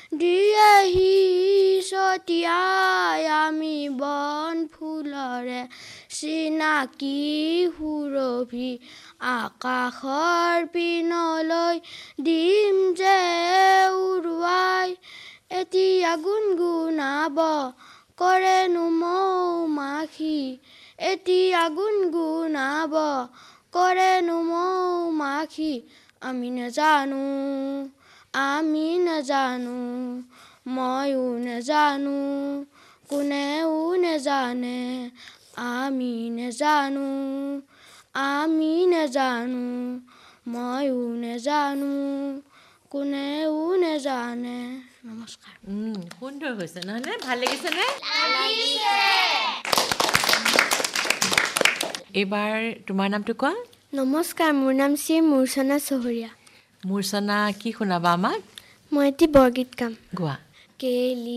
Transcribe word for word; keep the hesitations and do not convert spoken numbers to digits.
দিয়েহি ছটিয়াই আমি বন ফুলৰে চিনাকি সুৰভি আকাশৰ পিনলৈ দিম যে উৰুৱাই এতিয়া গুণগুণাব কৰেনো মৌ-মাখি এতিয়া গুণগুণাব কৰেনো মৌ-মাখি আমি নেজানো আমি নেজানো ময়ো নেজানো কোনেও নেজানে আমি নেজানো আমি নেজানো ময়ো নেজানো কোনেও নেজানে নমস্কাৰ সুন্দৰ হৈছে নহয়নে ভাল লাগিছেনে এইবাৰ তোমাৰ নামটো কোৱা নমস্কাৰ মোৰ নাম শ্ৰী মূৰ্ছনা চহৰীয়া মূৰ্ছনা কি শুনাবা আমাক মই এটি বৰগীত গাম গোৱা কেলি